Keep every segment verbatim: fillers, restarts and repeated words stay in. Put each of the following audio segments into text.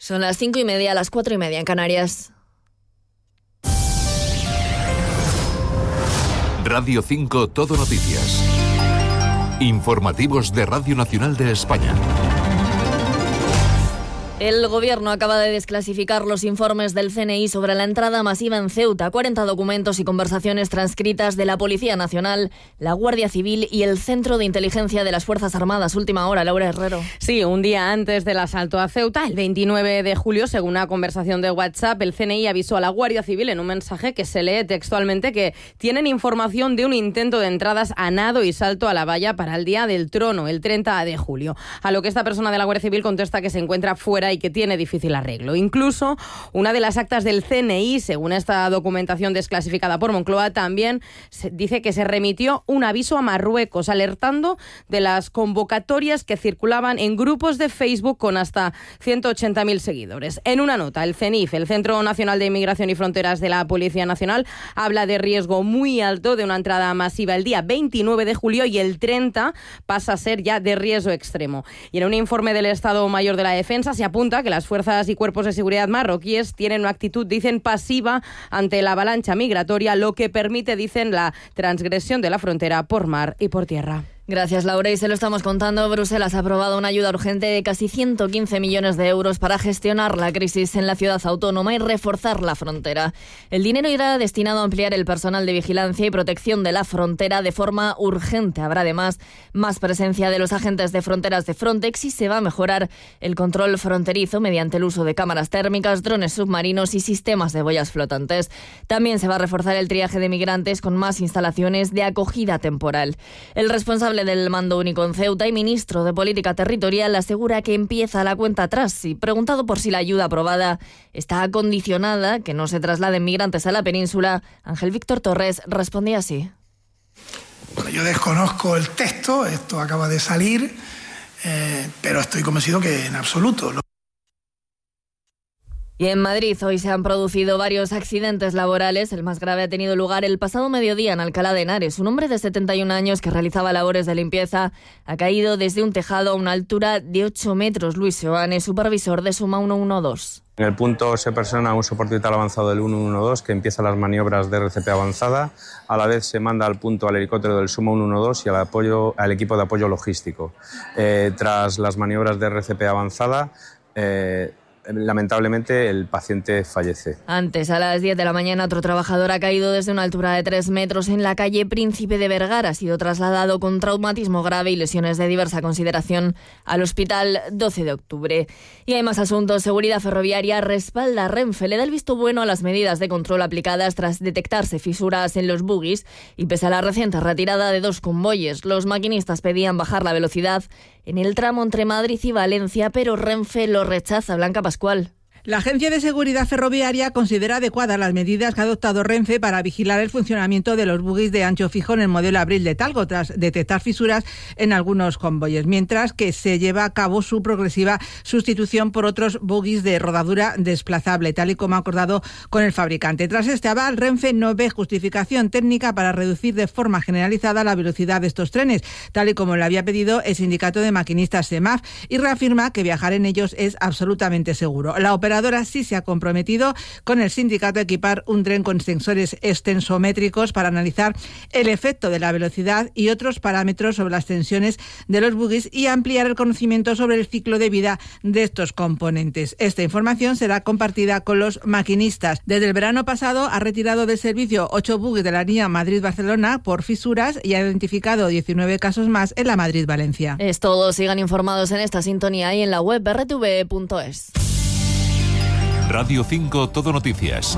Son las cinco y media, las cuatro y media en Canarias. Radio cinco Todo Noticias. Informativos de Radio Nacional de España. El Gobierno acaba de desclasificar los informes del C N I sobre la entrada masiva en Ceuta. cuarenta documentos y conversaciones transcritas de la Policía Nacional, la Guardia Civil y el Centro de Inteligencia de las Fuerzas Armadas. Última hora, Laura Herrero. Sí, un día antes del asalto a Ceuta, el veintinueve de julio, según una conversación de WhatsApp, el C N I avisó a la Guardia Civil en un mensaje que se lee textualmente que tienen información de un intento de entradas a nado y salto a la valla para el Día del Trono, el treinta de julio. A lo que esta persona de la Guardia Civil contesta que se encuentra fuera y que tiene difícil arreglo. Incluso una de las actas del C N I, según esta documentación desclasificada por Moncloa, también se dice que se remitió un aviso a Marruecos alertando de las convocatorias que circulaban en grupos de Facebook con hasta ciento ochenta mil seguidores. En una nota, el CENIF, el Centro Nacional de Inmigración y Fronteras de la Policía Nacional, habla de riesgo muy alto de una entrada masiva el día veintinueve de julio y el treinta pasa a ser ya de riesgo extremo. Y en un informe del Estado Mayor de la Defensa se apunta que las fuerzas y cuerpos de seguridad marroquíes tienen una actitud, dicen, pasiva ante la avalancha migratoria, lo que permite, dicen, la transgresión de la frontera por mar y por tierra. Gracias, Laura. Y se lo estamos contando. Bruselas ha aprobado una ayuda urgente de casi ciento quince millones de euros para gestionar la crisis en la ciudad autónoma y reforzar la frontera. El dinero irá destinado a ampliar el personal de vigilancia y protección de la frontera de forma urgente. Habrá además más presencia de los agentes de fronteras de Frontex y se va a mejorar el control fronterizo mediante el uso de cámaras térmicas, drones submarinos y sistemas de boyas flotantes. También se va a reforzar el triaje de migrantes con más instalaciones de acogida temporal. El responsable del Mando Único en Ceuta y ministro de Política Territorial asegura que empieza la cuenta atrás y, preguntado por si la ayuda aprobada está condicionada que no se trasladen migrantes a la península, Ángel Víctor Torres respondía así. Bueno, yo desconozco el texto, esto acaba de salir, eh, pero estoy convencido que en absoluto. Lo Y en Madrid hoy se han producido varios accidentes laborales. El más grave ha tenido lugar el pasado mediodía en Alcalá de Henares. Un hombre de setenta y un años que realizaba labores de limpieza ha caído desde un tejado a una altura de ocho metros. Luis Seoane, supervisor de Suma ciento doce. En el punto se persona un soporte vital avanzado del ciento doce que empieza las maniobras de R C P avanzada. A la vez se manda al punto al helicóptero del Suma ciento doce y al, apoyo, al equipo de apoyo logístico. Eh, tras las maniobras de R C P avanzada, eh, lamentablemente el paciente fallece. Antes, a las diez de la mañana, otro trabajador ha caído desde una altura de tres metros en la calle Príncipe de Vergara. Ha sido trasladado con traumatismo grave y lesiones de diversa consideración al Hospital doce de octubre. Y hay más asuntos. Seguridad Ferroviaria respalda a Renfe. Le da el visto bueno a las medidas de control aplicadas tras detectarse fisuras en los buggies y pese a la reciente retirada de dos convoyes. Los maquinistas pedían bajar la velocidad en el tramo entre Madrid y Valencia, pero Renfe lo rechaza. Blanca Pascual. La Agencia de Seguridad Ferroviaria considera adecuadas las medidas que ha adoptado Renfe para vigilar el funcionamiento de los buggies de ancho fijo en el modelo Abril de Talgo, tras detectar fisuras en algunos convoyes, mientras que se lleva a cabo su progresiva sustitución por otros buggies de rodadura desplazable, tal y como ha acordado con el fabricante. Tras este aval, Renfe no ve justificación técnica para reducir de forma generalizada la velocidad de estos trenes, tal y como le había pedido el sindicato de maquinistas SEMAF, y reafirma que viajar en ellos es absolutamente seguro. La operación Ahora sí se ha comprometido con el sindicato a equipar un tren con sensores extensométricos para analizar el efecto de la velocidad y otros parámetros sobre las tensiones de los buggies y ampliar el conocimiento sobre el ciclo de vida de estos componentes. Esta información será compartida con los maquinistas. Desde el verano pasado ha retirado del servicio ocho buggies de la línea Madrid-Barcelona por fisuras y ha identificado diecinueve casos más en la Madrid-Valencia. Es todo. Sigan informados en esta sintonía y en la web erre te ve punto es. Radio cinco Todo Noticias.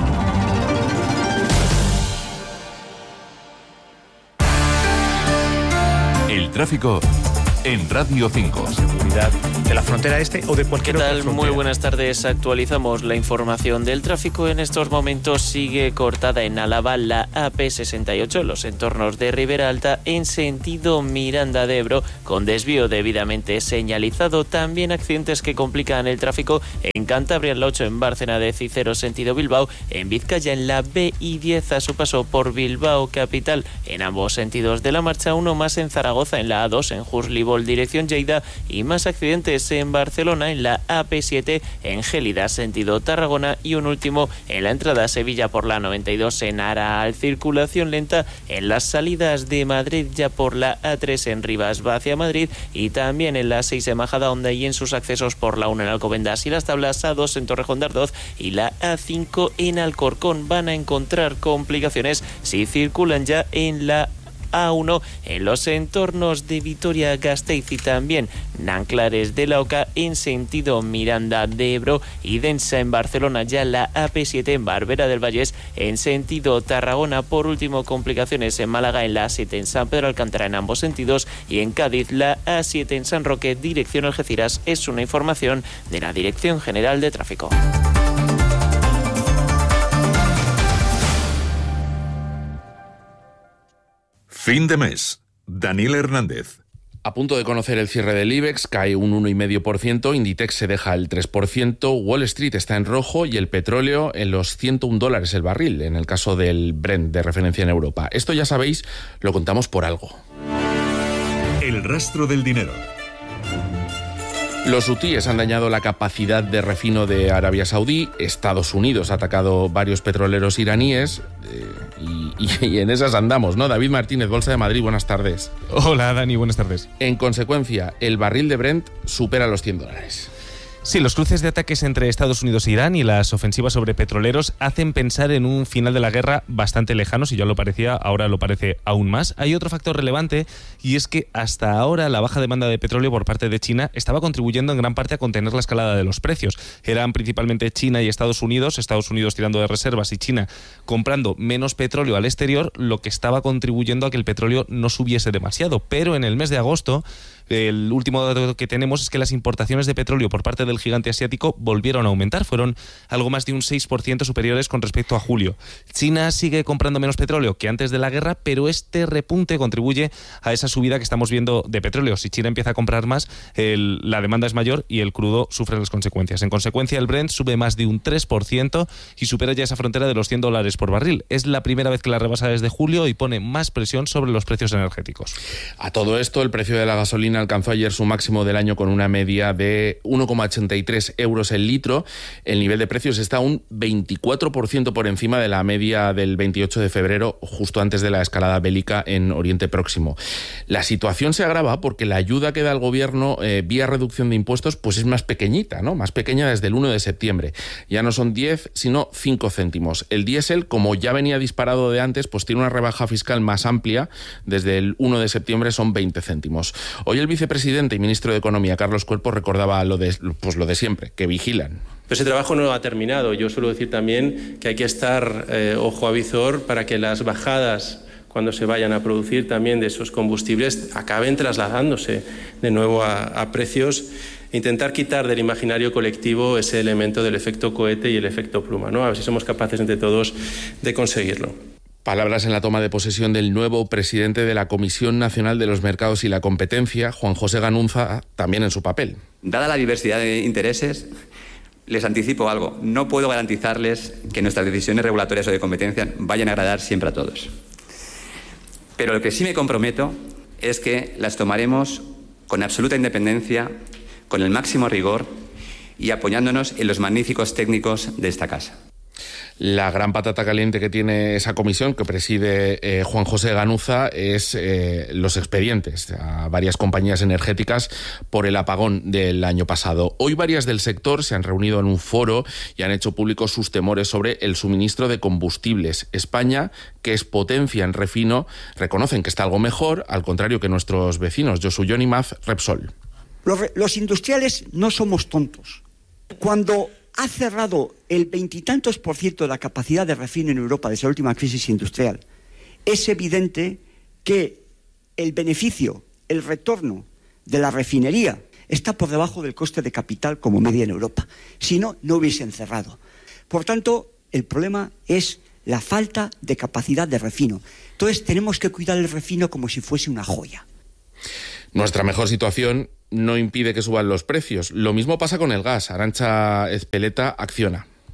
El tráfico en Radio cinco. Seguridad de la frontera este o de cualquier ¿Qué otra tal? frontera. Muy buenas tardes. Actualizamos la información del tráfico. En estos momentos sigue cortada en Álava la A P sesenta y ocho, los entornos de Ribera Alta, en sentido Miranda de Ebro, con desvío debidamente señalizado. También accidentes que complican el tráfico en Cantabria, en la ocho en Bárcena de Cicero, sentido Bilbao, en Vizcaya, en la B I diez a su paso por Bilbao capital, en ambos sentidos de la marcha, uno más en Zaragoza, en la A dos en Jurli Esquirol dirección Lleida y más accidentes en Barcelona en la A P siete en Gélida sentido Tarragona y un último en la entrada a Sevilla por la noventa y dos en Aral. Circulación lenta en las salidas de Madrid ya por la A tres en Rivas va hacia Madrid y también en la seis en Majadahonda y en sus accesos por la uno en Alcobendas y las tablas A dos en Torrejón de Ardoz y la A cinco en Alcorcón. Van a encontrar complicaciones si circulan ya en la A uno en los entornos de Vitoria-Gasteiz y también Nanclares de la Oca en sentido Miranda de Ebro y densa en Barcelona ya la A P siete en Barbera del Vallés en sentido Tarragona. Por último, complicaciones en Málaga en la A siete en San Pedro Alcántara en ambos sentidos y en Cádiz la A siete en San Roque dirección Algeciras. Es una información de la Dirección General de Tráfico. Fin de mes. Daniel Hernández. A punto de conocer el cierre del IBEX, cae un uno coma cinco por ciento, Inditex se deja el tres por ciento, Wall Street está en rojo y el petróleo en los ciento un dólares el barril, en el caso del Brent de referencia en Europa. Esto ya sabéis, lo contamos por algo. El rastro del dinero. Los hutíes han dañado la capacidad de refino de Arabia Saudí, Estados Unidos ha atacado varios petroleros iraníes eh, y, y, y en esas andamos, ¿no? David Martínez, Bolsa de Madrid, buenas tardes. Hola Dani, buenas tardes. En consecuencia, el barril de Brent supera los cien dólares. Sí, los cruces de ataques entre Estados Unidos e Irán y las ofensivas sobre petroleros hacen pensar en un final de la guerra bastante lejano. Si ya lo parecía, ahora lo parece aún más. Hay otro factor relevante y es que hasta ahora la baja demanda de petróleo por parte de China estaba contribuyendo en gran parte a contener la escalada de los precios. Eran principalmente China y Estados Unidos, Estados Unidos tirando de reservas y China comprando menos petróleo al exterior, lo que estaba contribuyendo a que el petróleo no subiese demasiado. Pero en el mes de agosto, el último dato que tenemos es que las importaciones de petróleo por parte del gigante asiático volvieron a aumentar. Fueron algo más de un seis por ciento superiores con respecto a julio. China sigue comprando menos petróleo que antes de la guerra, pero este repunte contribuye a esa subida que estamos viendo de petróleo. Si China empieza a comprar más, el, la demanda es mayor y el crudo sufre las consecuencias. En consecuencia, el Brent sube más de un tres por ciento y supera ya esa frontera de los cien dólares por barril. Es la primera vez que la rebasa desde julio y pone más presión sobre los precios energéticos. A todo esto, el precio de la gasolina alcanzó ayer su máximo del año con una media de uno coma ochenta y tres euros el litro. El nivel de precios está un veinticuatro por ciento por encima de la media del veintiocho de febrero, justo antes de la escalada bélica en Oriente Próximo. La situación se agrava porque la ayuda que da el gobierno eh, vía reducción de impuestos pues es más pequeñita, ¿no? Más pequeña desde el uno de septiembre. Ya no son diez, sino cinco céntimos. El diésel, como ya venía disparado de antes, pues tiene una rebaja fiscal más amplia. Desde el uno de septiembre son veinte céntimos. Hoy el vicepresidente y ministro de Economía, Carlos Cuerpo, recordaba lo de, pues lo de siempre, que vigilan. Pero ese trabajo no ha terminado. Yo suelo decir también que hay que estar eh, ojo a visor para que las bajadas, cuando se vayan a producir también de esos combustibles, acaben trasladándose de nuevo a, a precios e intentar quitar del imaginario colectivo ese elemento del efecto cohete y el efecto pluma, ¿no? A ver si somos capaces entre todos de conseguirlo. Palabras en la toma de posesión del nuevo presidente de la Comisión Nacional de los Mercados y la Competencia, Juan José Ganuza, también en su papel. Dada la diversidad de intereses, les anticipo algo. No puedo garantizarles que nuestras decisiones regulatorias o de competencia vayan a agradar siempre a todos. Pero lo que sí me comprometo es que las tomaremos con absoluta independencia, con el máximo rigor y apoyándonos en los magníficos técnicos de esta casa. La gran patata caliente que tiene esa comisión que preside eh, Juan José Ganuza es eh, los expedientes a varias compañías energéticas por el apagón del año pasado. Hoy varias del sector se han reunido en un foro y han hecho públicos sus temores sobre el suministro de combustibles. España, que es potencia en refino, reconocen que está algo mejor, al contrario que nuestros vecinos Josu Yonimaz, Repsol. Los, los industriales no somos tontos. Cuando ha cerrado el veintitantos por ciento de la capacidad de refino en Europa desde la última crisis industrial, es evidente que el beneficio, el retorno de la refinería está por debajo del coste de capital como media en Europa. Si no, no hubiesen cerrado. Por tanto, el problema es la falta de capacidad de refino. Entonces tenemos que cuidar el refino como si fuese una joya. Nuestra mejor situación no impide que suban los precios. Lo mismo pasa con el gas. Arantxa Ezpeleta, Acciona.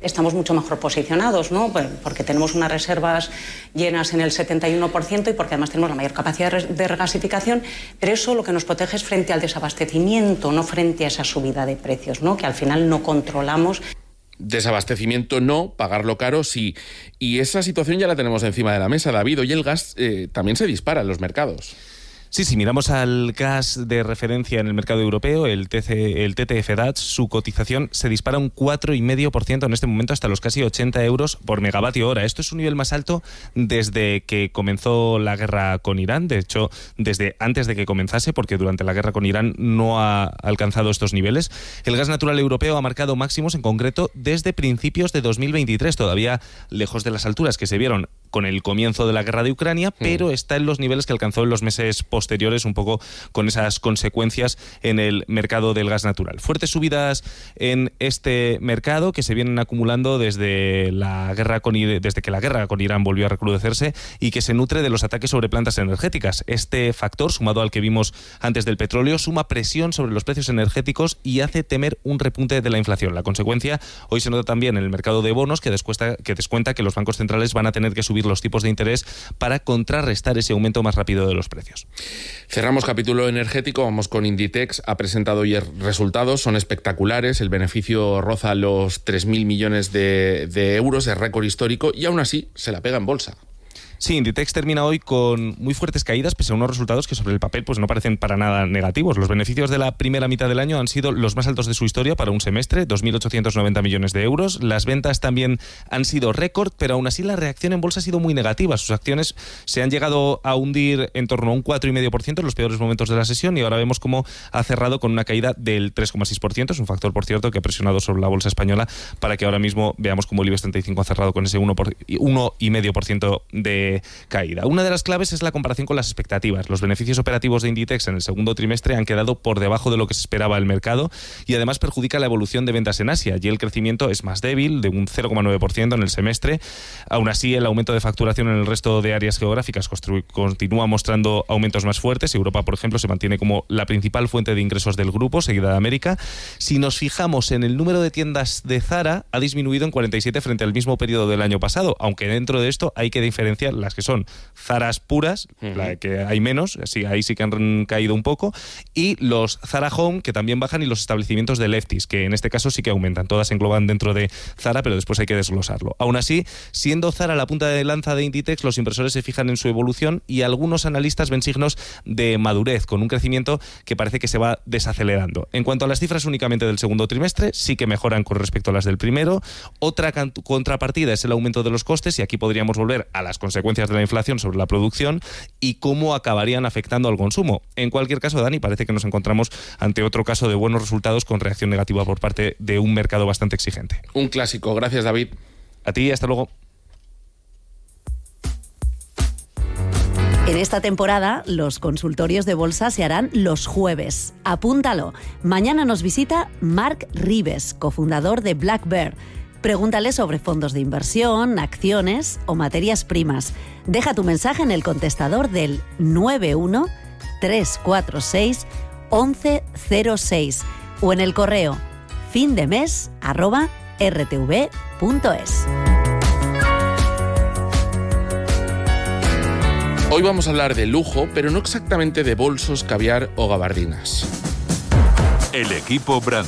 estamos mucho mejor posicionados, ¿no? Porque tenemos unas reservas llenas en el setenta y uno por ciento y porque además tenemos la mayor capacidad de regasificación, pero eso lo que nos protege es frente al desabastecimiento, no frente a esa subida de precios, ¿no? Que al final no controlamos. Desabastecimiento no, pagarlo caro sí. Y esa situación ya la tenemos encima de la mesa, David. Hoy el gas eh, también se dispara en los mercados. Sí, si miramos al gas de referencia en el mercado europeo, el, T C, el T T F DAX, su cotización se dispara un cuatro coma cinco por ciento en este momento hasta los casi ochenta euros por megavatio hora. Esto es un nivel más alto desde que comenzó la guerra con Irán, de hecho, desde antes de que comenzase, porque durante la guerra con Irán no ha alcanzado estos niveles. El gas natural europeo ha marcado máximos en concreto desde principios de dos mil veintitrés, todavía lejos de las alturas que se vieron con el comienzo de la guerra de Ucrania, mm. pero está en los niveles que alcanzó en los meses posteriores, un poco con esas consecuencias en el mercado del gas natural. Fuertes subidas en este mercado que se vienen acumulando desde la guerra con desde que la guerra con Irán volvió a recrudecerse y que se nutre de los ataques sobre plantas energéticas. Este factor, sumado al que vimos antes del petróleo, suma presión sobre los precios energéticos y hace temer un repunte de la inflación. La consecuencia hoy se nota también en el mercado de bonos, que descuenta que, descuenta que los bancos centrales van a tener que subir los tipos de interés para contrarrestar ese aumento más rápido de los precios. Cerramos capítulo energético, vamos con Inditex. Ha presentado hoy resultados, son espectaculares, el beneficio roza los tres mil millones de, de euros, es récord histórico y aún así se la pega en bolsa. Sí, Inditex termina hoy con muy fuertes caídas, pese a unos resultados que sobre el papel pues no parecen para nada negativos. Los beneficios de la primera mitad del año han sido los más altos de su historia para un semestre, dos mil ochocientos noventa millones de euros. Las ventas también han sido récord, pero aún así la reacción en bolsa ha sido muy negativa. Sus acciones se han llegado a hundir en torno a un cuatro coma cinco por ciento en los peores momentos de la sesión y ahora vemos cómo ha cerrado con una caída del tres coma seis por ciento. Es un factor, por cierto, que ha presionado sobre la bolsa española para que ahora mismo veamos cómo el IBEX treinta y cinco ha cerrado con ese uno coma cinco por ciento de caída. Una de las claves es la comparación con las expectativas. Los beneficios operativos de Inditex en el segundo trimestre han quedado por debajo de lo que se esperaba el mercado y además perjudica la evolución de ventas en Asia. Allí el crecimiento es más débil, de un cero coma nueve por ciento en el semestre. Aún así, el aumento de facturación en el resto de áreas geográficas continúa mostrando aumentos más fuertes. Europa, por ejemplo, se mantiene como la principal fuente de ingresos del grupo, seguida de América. Si nos fijamos en el número de tiendas de Zara, ha disminuido en cuarenta y siete frente al mismo periodo del año pasado, aunque dentro de esto hay que diferenciar las que son Zaras puras, uh-huh. la que hay menos, sí, ahí sí que han caído un poco, y los Zara Home, que también bajan, y los establecimientos de Lefties, que en este caso sí que aumentan. Todas se engloban dentro de Zara, pero después hay que desglosarlo. Aún así, siendo Zara la punta de lanza de Inditex, los inversores se fijan en su evolución y algunos analistas ven signos de madurez, con un crecimiento que parece que se va desacelerando. En cuanto a las cifras únicamente del segundo trimestre, sí que mejoran con respecto a las del primero. Otra contrapartida es el aumento de los costes, y aquí podríamos volver a las consecuencias de la inflación sobre la producción y cómo acabarían afectando al consumo. En cualquier caso, Dani, parece que nos encontramos ante otro caso de buenos resultados con reacción negativa por parte de un mercado bastante exigente. Un clásico. Gracias, David. A ti, hasta luego. En esta temporada, los consultorios de bolsa se harán los jueves. Apúntalo. Mañana nos visita Marc Ribes, cofundador de Black Bear. Pregúntale sobre fondos de inversión, acciones o materias primas. Deja tu mensaje en el contestador del nueve uno tres cuatro seis once cero seis o en el correo findemes arroba r t v punto es. Hoy vamos a hablar de lujo, pero no exactamente de bolsos, caviar o gabardinas. El equipo Brand.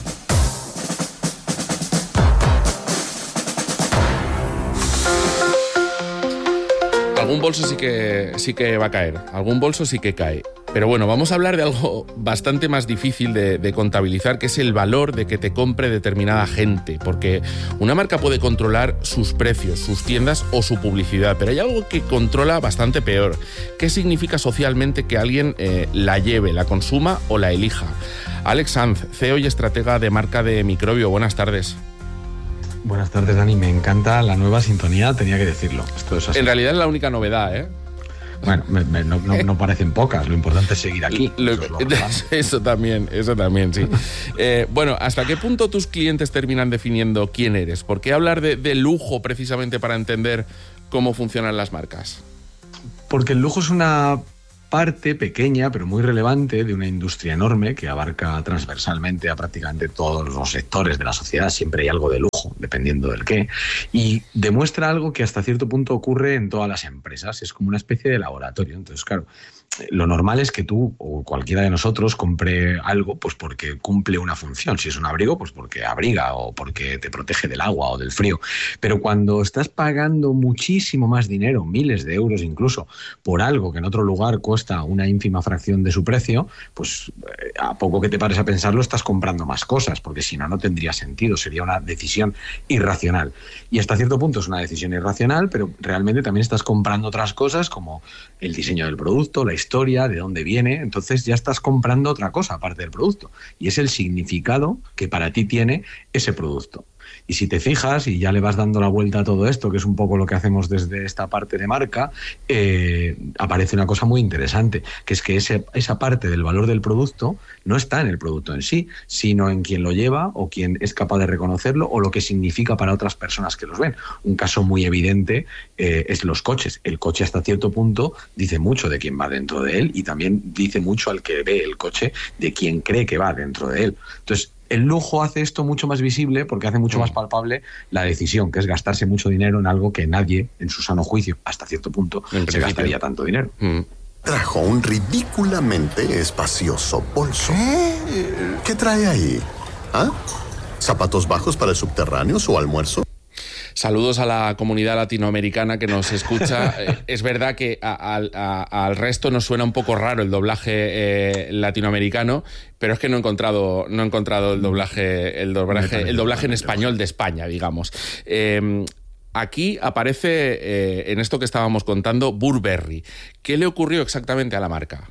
Algún bolso sí que, sí que va a caer, algún bolso sí que cae. Pero bueno, vamos a hablar de algo bastante más difícil de, de contabilizar, que es el valor de que te compre determinada gente. Porque una marca puede controlar sus precios, sus tiendas o su publicidad, pero hay algo que controla bastante peor. ¿Qué significa socialmente que alguien eh, la lleve, la consuma o la elija? Alex Sanz, C E O y estratega de marca de Microbio. Buenas tardes. Buenas tardes, Dani. Me encanta la nueva sintonía, tenía que decirlo. Esto es así. En realidad es la única novedad, ¿eh? Bueno, me, me, no, no, no parecen pocas, lo importante es seguir aquí. Lo, eso, es eso también, eso también, sí. eh, bueno, ¿hasta qué punto tus clientes terminan definiendo quién eres? ¿Por qué hablar de, de lujo precisamente para entender cómo funcionan las marcas? Porque el lujo es una parte pequeña, pero muy relevante, de una industria enorme que abarca transversalmente a prácticamente todos los sectores de la sociedad. Siempre hay algo de lujo, dependiendo del qué, y demuestra algo que hasta cierto punto ocurre en todas las empresas. Es como una especie de laboratorio. Entonces, claro, lo normal es que tú o cualquiera de nosotros compre algo pues porque cumple una función. Si es un abrigo, pues porque abriga o porque te protege del agua o del frío. Pero cuando estás pagando muchísimo más dinero, miles de euros incluso, por algo que en otro lugar cuesta una ínfima fracción de su precio, pues a poco que te pares a pensarlo estás comprando más cosas, porque si no, no tendría sentido. Sería una decisión irracional. Y hasta cierto punto es una decisión irracional, pero realmente también estás comprando otras cosas como el diseño del producto, la historia, de dónde viene. Entonces ya estás comprando otra cosa aparte del producto, y es el significado que para ti tiene ese producto. Y si te fijas, y ya le vas dando la vuelta a todo esto, que es un poco lo que hacemos desde esta parte de marca, eh, aparece una cosa muy interesante, que es que ese, esa parte del valor del producto no está en el producto en sí, sino en quien lo lleva o quien es capaz de reconocerlo o lo que significa para otras personas que los ven. Un caso muy evidente eh, es los coches. El coche hasta cierto punto dice mucho de quién va dentro de él, y también dice mucho al que ve el coche de quién cree que va dentro de él. Entonces, el lujo hace esto mucho más visible porque hace mucho más palpable la decisión, que es gastarse mucho dinero en algo que nadie, en su sano juicio, hasta cierto punto, se gastaría tanto dinero. Mm. Trajo un ridículamente espacioso bolso. ¿Qué? ¿Qué trae ahí? ¿Ah? ¿Zapatos bajos para el subterráneo, su almuerzo? Saludos a la comunidad latinoamericana que nos escucha. Eh, es verdad que a, a, a, al resto nos suena un poco raro el doblaje eh, latinoamericano, pero es que no he encontrado, no he encontrado el doblaje, el doblaje, el doblaje en español de España, digamos. Eh, Aquí aparece, eh, en esto que estábamos contando, Burberry. ¿Qué le ocurrió exactamente a la marca?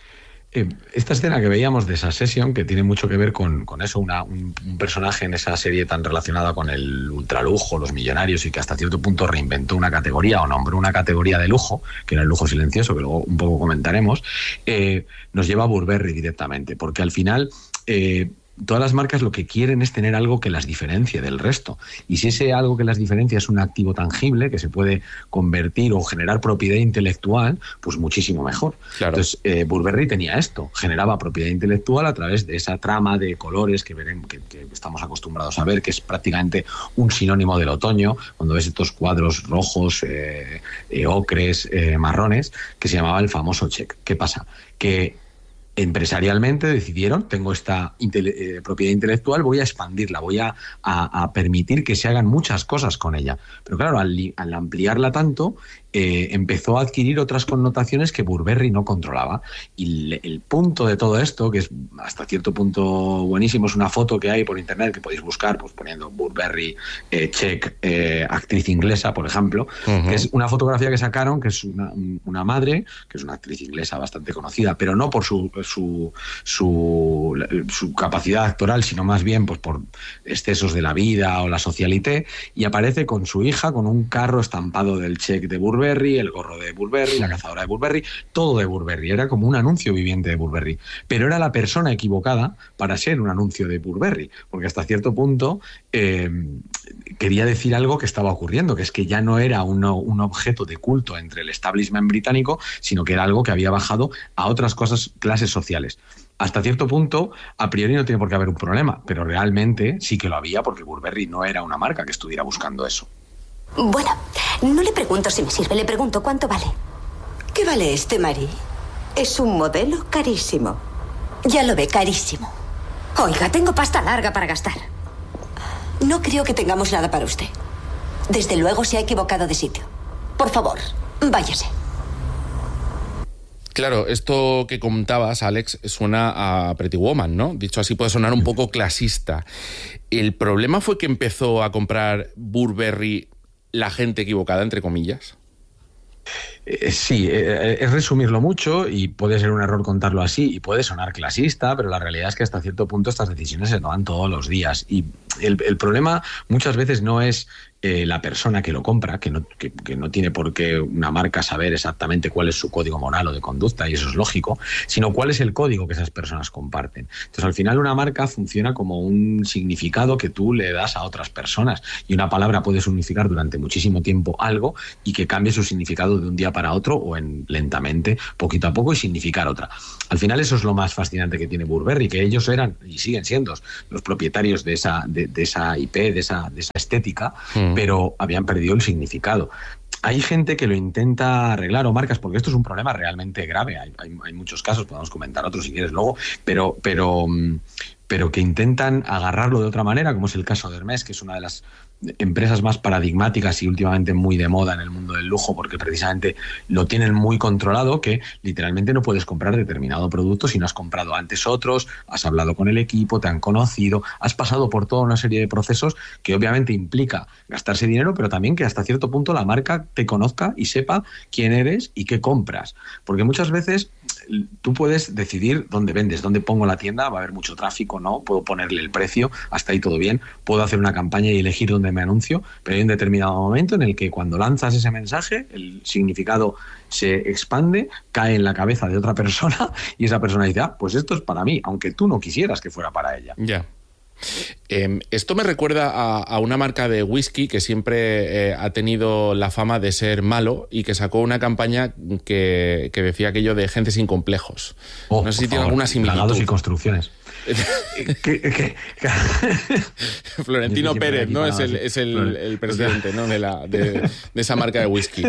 Eh, esta escena que veíamos de Succession, que tiene mucho que ver con, con eso, una, un, un personaje en esa serie tan relacionada con el ultralujo, los millonarios, y que hasta cierto punto reinventó una categoría o nombró una categoría de lujo, que era el lujo silencioso, que luego un poco comentaremos, eh, nos lleva a Burberry directamente, porque al final eh, todas las marcas lo que quieren es tener algo que las diferencie del resto. Y si ese algo que las diferencia es un activo tangible que se puede convertir o generar propiedad intelectual, pues muchísimo mejor. Claro. Entonces, eh, Burberry tenía esto, generaba propiedad intelectual a través de esa trama de colores que, veremos, que, que estamos acostumbrados a ver, que es prácticamente un sinónimo del otoño, cuando ves estos cuadros rojos, eh, eh, ocres, eh, marrones, que se llamaba el famoso check. ¿Qué pasa? Que empresarialmente decidieron, tengo esta intele- eh, propiedad intelectual, voy a expandirla, voy a, a, a permitir que se hagan muchas cosas con ella. Pero claro, al, al ampliarla tanto, eh, empezó a adquirir otras connotaciones que Burberry no controlaba. Y le, el punto de todo esto, que es hasta cierto punto buenísimo, es una foto que hay por internet que podéis buscar, pues poniendo Burberry, eh, check, eh, actriz inglesa, por ejemplo, uh-huh. que es una fotografía que sacaron, que es una, una madre, que es una actriz inglesa bastante conocida, pero no por su Su, su, su capacidad actoral, sino más bien pues por excesos de la vida o la socialité, y aparece con su hija con un carro estampado del check de Burberry, el gorro de Burberry, la cazadora de Burberry, todo de Burberry. Era como un anuncio viviente de Burberry, pero era la persona equivocada para ser un anuncio de Burberry, porque hasta cierto punto eh, quería decir algo que estaba ocurriendo, que es que ya no era uno, un objeto de culto entre el establishment británico, sino que era algo que había bajado a otras cosas, clases sociales. Hasta cierto punto, a priori no tiene por qué haber un problema, pero realmente sí que lo había, porque Burberry no era una marca que estuviera buscando eso. Bueno, no le pregunto si me sirve, le pregunto cuánto vale. ¿Qué vale este, Marie? Es un modelo carísimo. Ya lo ve, carísimo. Oiga, tengo pasta larga para gastar. No creo que tengamos nada para usted. Desde luego se ha equivocado de sitio. Por favor, váyase. Claro, esto que contabas, Alex, suena a Pretty Woman, ¿no? Dicho así, puede sonar un poco clasista. ¿El problema fue que empezó a comprar Burberry la gente equivocada, entre comillas? Eh, sí, eh, es resumirlo mucho y puede ser un error contarlo así y puede sonar clasista, pero la realidad es que hasta cierto punto estas decisiones se toman todos los días y el, el problema muchas veces no es eh, la persona que lo compra, que no, que, que no tiene por qué una marca saber exactamente cuál es su código moral o de conducta, y eso es lógico, sino cuál es el código que esas personas comparten. Entonces, al final, una marca funciona como un significado que tú le das a otras personas, y una palabra puede significar durante muchísimo tiempo algo y que cambie su significado de un día para otro o en, lentamente, poquito a poco, y significar otra. Al final, eso es lo más fascinante que tiene Burberry, que ellos eran y siguen siendo los propietarios de esa, de, de esa I P, de esa, de esa estética, mm. pero habían perdido el significado. Hay gente que lo intenta arreglar, o marcas, porque esto es un problema realmente grave. Hay, hay, hay muchos casos, podemos comentar otros si quieres luego, pero, pero, pero que intentan agarrarlo de otra manera, como es el caso de Hermès, que es una de las empresas más paradigmáticas y últimamente muy de moda en el mundo del lujo, porque precisamente lo tienen muy controlado, que literalmente no puedes comprar determinado producto si no has comprado antes otros, has hablado con el equipo, te han conocido, has pasado por toda una serie de procesos que obviamente implica gastarse dinero, pero también que hasta cierto punto la marca te conozca y sepa quién eres y qué compras. Porque muchas veces tú puedes decidir dónde vendes, dónde pongo la tienda, va a haber mucho tráfico, ¿no? Puedo ponerle el precio, hasta ahí todo bien, puedo hacer una campaña y elegir dónde me anuncio, pero hay un determinado momento en el que cuando lanzas ese mensaje, el significado se expande, cae en la cabeza de otra persona y esa persona dice, ah, pues esto es para mí, aunque tú no quisieras que fuera para ella. Ya. Yeah. Eh, esto me recuerda a, a una marca de whisky que siempre eh, ha tenido la fama de ser malo y que sacó una campaña que, que decía aquello de gente sin complejos. Oh, no sé si favor, tiene alguna similitud. Plagados y construcciones. ¿Qué, qué? Florentino Pérez, ¿no? Es el, es el, el presidente, ¿no? de, la, de, de esa marca de whisky.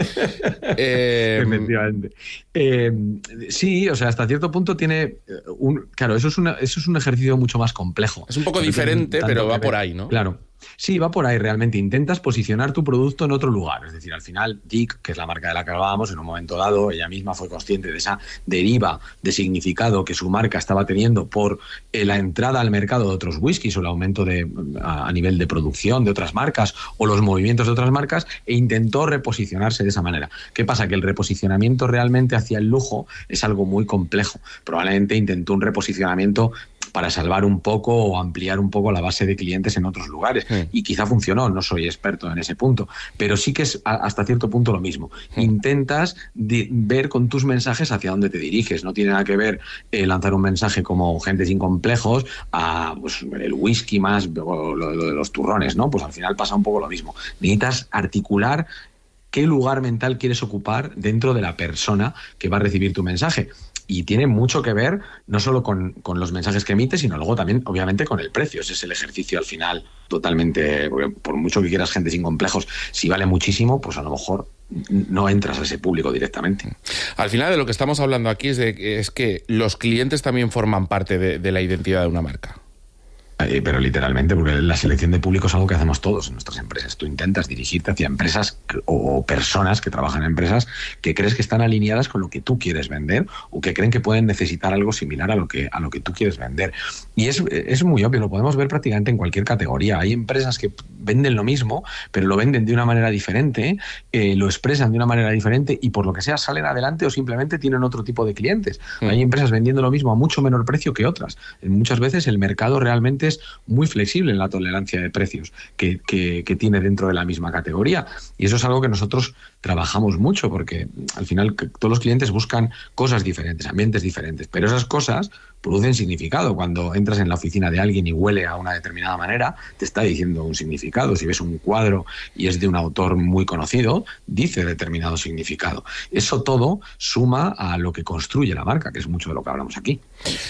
Eh, Efectivamente. Eh, sí, o sea, hasta cierto punto tiene un... Claro, eso es, una, eso es un ejercicio mucho más complejo. Es un poco diferente, pero va por ahí, ¿no? Claro. Sí, va por ahí realmente. Intentas posicionar tu producto en otro lugar. Es decir, al final, D I C, que es la marca de la que hablábamos, en un momento dado, ella misma fue consciente de esa deriva de significado que su marca estaba teniendo por eh, la entrada al mercado de otros whiskies o el aumento de, a, a nivel de producción de otras marcas o los movimientos de otras marcas, e intentó reposicionarse de esa manera. ¿Qué pasa? Que el reposicionamiento realmente hacia el lujo es algo muy complejo. Probablemente intentó un reposicionamiento para salvar un poco o ampliar un poco la base de clientes en otros lugares. Sí. Y quizá funcionó, no soy experto en ese punto, pero sí que es hasta cierto punto lo mismo. Sí. Intentas ver con tus mensajes hacia dónde te diriges. No tiene nada que ver eh, lanzar un mensaje como gente sin complejos a pues, el whisky más, o lo, lo de los turrones, ¿no? Pues al final pasa un poco lo mismo. Necesitas articular qué lugar mental quieres ocupar dentro de la persona que va a recibir tu mensaje. Y tiene mucho que ver no solo con, con los mensajes que emites, sino luego también, obviamente, con el precio. Ese es el ejercicio al final totalmente... Porque por mucho que quieras gente sin complejos, si vale muchísimo, pues a lo mejor no entras a ese público directamente. Al final de lo que estamos hablando aquí es, de, es que los clientes también forman parte de, de la identidad de una marca. Eh, pero literalmente, porque la selección de público es algo que hacemos todos en nuestras empresas. Tú intentas dirigirte hacia empresas o, o personas que trabajan en empresas que crees que están alineadas con lo que tú quieres vender o que creen que pueden necesitar algo similar a lo que, a lo que tú quieres vender. Y es, es muy obvio, lo podemos ver prácticamente en cualquier categoría. Hay empresas que venden lo mismo, pero lo venden de una manera diferente, eh, lo expresan de una manera diferente y por lo que sea salen adelante o simplemente tienen otro tipo de clientes. Mm. Hay empresas vendiendo lo mismo a mucho menor precio que otras. Muchas veces el mercado realmente es muy flexible en la tolerancia de precios que, que, que tiene dentro de la misma categoría. Y eso es algo que nosotros trabajamos mucho porque al final todos los clientes buscan cosas diferentes, ambientes diferentes, pero esas cosas producen significado. Cuando entras en la oficina de alguien y huele a una determinada manera, te está diciendo un significado. Si ves un cuadro y es de un autor muy conocido, dice determinado significado. Eso todo suma a lo que construye la marca, que es mucho de lo que hablamos aquí.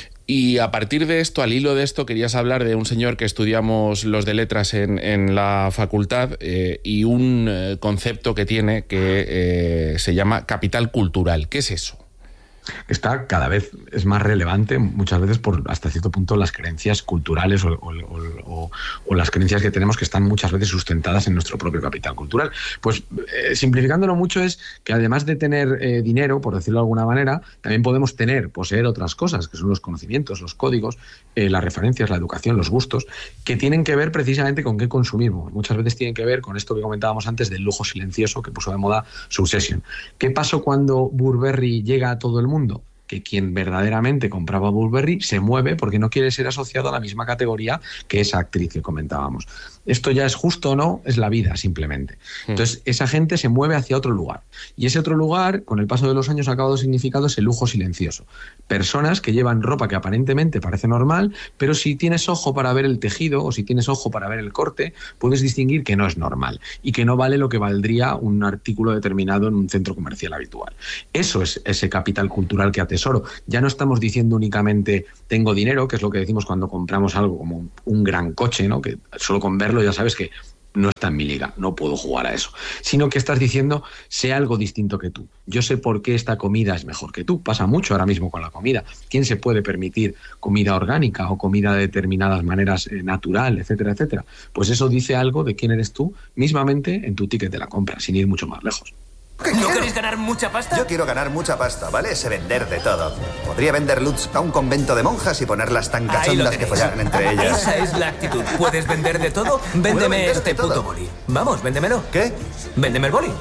Y a partir de esto, al hilo de esto, querías hablar de un señor que estudiamos los de letras en, en la facultad eh, y un eh, concepto que tiene que eh, se llama capital cultural. ¿Qué es eso? Está cada vez es más relevante, muchas veces por hasta cierto punto las creencias culturales o, o, o, o las creencias que tenemos que están muchas veces sustentadas en nuestro propio capital cultural. Pues eh, simplificándolo mucho es que además de tener eh, dinero, por decirlo de alguna manera, también podemos tener, poseer otras cosas, que son los conocimientos, los códigos, eh, las referencias, la educación, los gustos, que tienen que ver precisamente con qué consumimos. Muchas veces tienen que ver con esto que comentábamos antes del lujo silencioso que puso de moda Succession. ¿Qué pasó cuando Burberry llega a todo el mundo? que quien verdaderamente compraba Burberry se mueve porque no quiere ser asociado a la misma categoría que esa actriz que comentábamos. Esto ya es justo o no, es la vida simplemente. Entonces esa gente se mueve hacia otro lugar y ese otro lugar con el paso de los años ha acabado significando ese lujo silencioso. Personas que llevan ropa que aparentemente parece normal, pero si tienes ojo para ver el tejido o si tienes ojo para ver el corte, puedes distinguir que no es normal y que no vale lo que valdría un artículo determinado en un centro comercial habitual. Eso es ese capital cultural que atesoro. Ya no estamos diciendo únicamente tengo dinero, que es lo que decimos cuando compramos algo como un gran coche, ¿no? Que solo con verlo ya sabes que no está en mi liga, no puedo jugar a eso. Sino que estás diciendo, sé algo distinto que tú. Yo sé por qué esta comida es mejor que tú. Pasa mucho ahora mismo con la comida. ¿Quién se puede permitir comida orgánica o comida de determinadas maneras eh, natural, etcétera, etcétera? Pues eso dice algo de quién eres tú, mismamente en tu ticket de la compra, sin ir mucho más lejos. ¿No queréis ganar mucha pasta? Yo quiero ganar mucha pasta, ¿vale? Sé vender de todo. Podría vender Lutz a un convento de monjas y ponerlas tan cachondas que follaran entre ellas. Esa es la actitud. ¿Puedes vender de todo? Véndeme este puto boli. Vamos, véndemelo. ¿Qué? Véndeme el boli.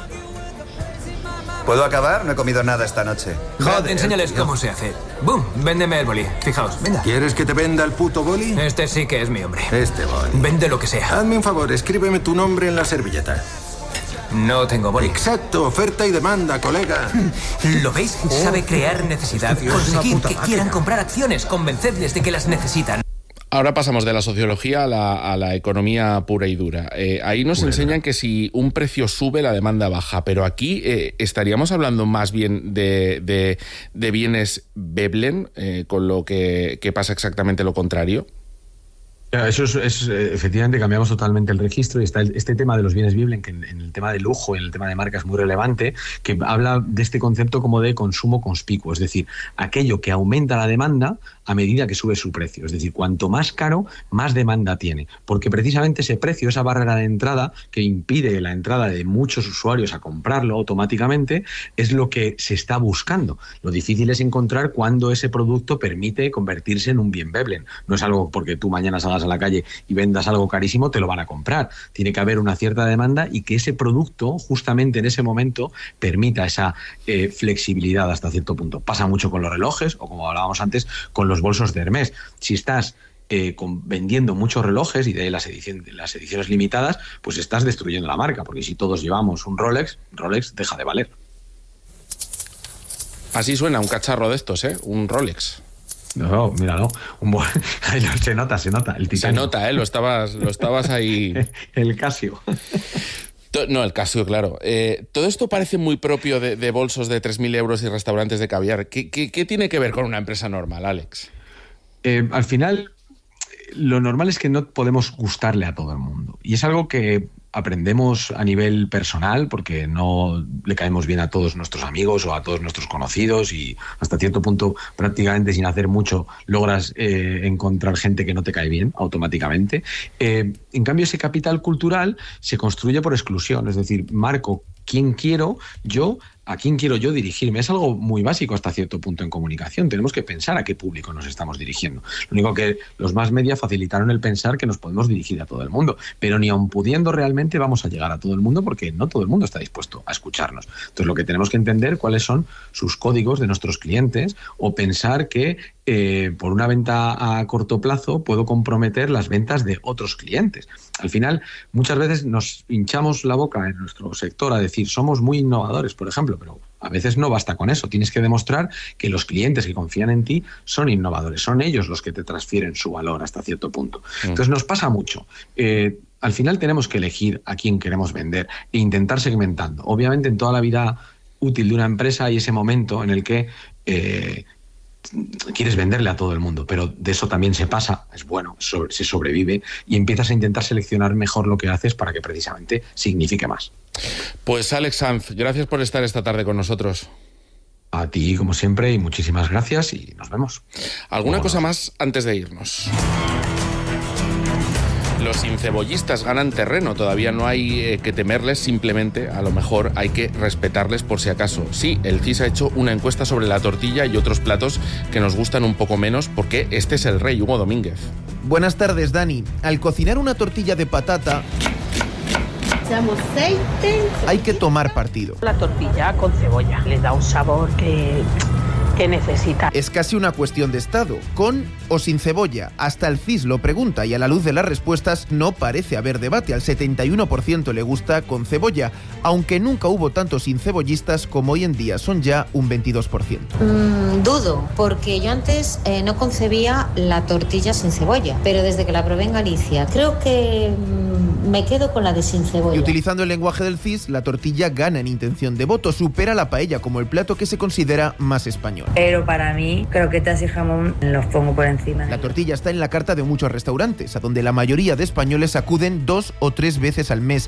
¿Puedo acabar? No he comido nada esta noche. Joder, enséñales cómo se hace. ¡Bum! Véndeme el boli. Fijaos, venga. ¿Quieres que te venda el puto boli? Este sí que es mi hombre. Este boli. Vende lo que sea. Hazme un favor, escríbeme tu nombre en la servilleta. No tengo boli. Exacto, oferta y demanda, colega. ¿Lo veis? Sabe crear necesidad. Conseguir que quieran comprar acciones. Convencerles de que las necesitan. Ahora pasamos de la sociología a la, a la economía pura y dura. Eh, ahí nos Pura enseñan que si un precio sube, la demanda baja, pero aquí eh, estaríamos hablando más bien de, de, de bienes Veblen, eh, con lo que, que pasa exactamente lo contrario. Eso es, es, efectivamente, cambiamos totalmente el registro y está el, este tema de los bienes Veblen, que en, en el tema de lujo y en el tema de marca es muy relevante, que habla de este concepto como de consumo conspicuo, es decir, aquello que aumenta la demanda a medida que sube su precio, es decir, cuanto más caro, más demanda tiene, porque precisamente ese precio, esa barrera de entrada que impide la entrada de muchos usuarios a comprarlo automáticamente, es lo que se está buscando. Lo difícil es encontrar cuándo ese producto permite convertirse en un bien Veblen. No es algo porque tú mañana salgas a la calle y vendas algo carísimo, te lo van a comprar. Tiene que haber una cierta demanda y que ese producto, justamente en ese momento, permita esa eh, flexibilidad hasta cierto punto. Pasa mucho con los relojes o, como hablábamos antes, con los bolsos de Hermès. Si estás eh, con, vendiendo muchos relojes y de las, edición, de las ediciones limitadas, pues estás destruyendo la marca, porque si todos llevamos un Rolex, Rolex deja de valer. Así suena un cacharro de estos, ¿eh? Un Rolex. No, míralo. Un buen... se nota, se nota. El se nota, ¿eh? Lo estabas, lo estabas ahí... El Casio. No, el Casio, claro. Eh, todo esto parece muy propio de, de bolsos de tres mil euros y restaurantes de caviar. ¿Qué, qué, qué tiene que ver con una empresa normal, Alex? Eh, al final, lo normal es que no podemos gustarle a todo el mundo. Y es algo que aprendemos a nivel personal porque no le caemos bien a todos nuestros amigos o a todos nuestros conocidos y hasta cierto punto prácticamente sin hacer mucho logras eh, encontrar gente que no te cae bien automáticamente. Eh, en cambio, ese capital cultural se construye por exclusión, es decir, marco quién quiero yo, a quién quiero yo dirigirme. Es algo muy básico hasta cierto punto en comunicación. Tenemos que pensar a qué público nos estamos dirigiendo. Lo único que los más media facilitaron el pensar que nos podemos dirigir a todo el mundo, pero ni aun pudiendo realmente vamos a llegar a todo el mundo porque no todo el mundo está dispuesto a escucharnos. Entonces lo que tenemos que entender cuáles son sus códigos de nuestros clientes o pensar que eh, por una venta a corto plazo puedo comprometer las ventas de otros clientes. Al final muchas veces nos hinchamos la boca en nuestro sector a decir somos muy innovadores, por ejemplo, pero a veces no basta con eso. Tienes que demostrar que los clientes que confían en ti son innovadores, son ellos los que te transfieren su valor hasta cierto punto. Entonces nos pasa mucho. Eh, al final tenemos que elegir a quién queremos vender e intentar segmentando. Obviamente en toda la vida útil de una empresa hay ese momento en el que eh, quieres venderle a todo el mundo, pero de eso también se pasa, es bueno, sobre, se sobrevive y empiezas a intentar seleccionar mejor lo que haces para que precisamente signifique más. Pues Alex Sanz, gracias por estar esta tarde con nosotros. A ti, como siempre, y muchísimas gracias y nos vemos. ¿Alguna cosa más antes de irnos? Los incebollistas ganan terreno, todavía no hay eh, que temerles, simplemente a lo mejor hay que respetarles por si acaso. Sí, el C I S ha hecho una encuesta sobre la tortilla y otros platos que nos gustan un poco menos porque este es el rey, Hugo Domínguez. Buenas tardes, Dani. Al cocinar una tortilla de patata aceite. hay que tomar partido. La tortilla con cebolla le da un sabor que que necesita. Es casi una cuestión de estado, con o sin cebolla. Hasta el C I S lo pregunta y a la luz de las respuestas no parece haber debate. Al setenta y uno por ciento le gusta con cebolla, aunque nunca hubo tantos sincebollistas como hoy en día, son ya un veintidós por ciento. Mm, dudo, porque yo antes eh, no concebía la tortilla sin cebolla, pero desde que la probé en Galicia, creo que mm, me quedo con la de sin cebolla. Y utilizando el lenguaje del C I S, la tortilla gana en intención de voto, supera la paella como el plato que se considera más español. Pero para mí, croquetas y jamón los pongo por encima. La tortilla está en la carta de muchos restaurantes, a donde la mayoría de españoles acuden dos o tres veces al mes.